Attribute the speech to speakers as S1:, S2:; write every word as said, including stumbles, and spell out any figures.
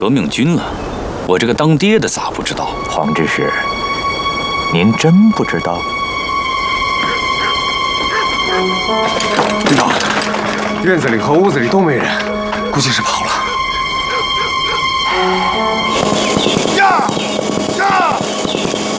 S1: 革命军了，我这个当爹的咋不知道？
S2: 黄知识，您真不知道？
S3: 队长，院子里和屋子里都没人，估计是跑了。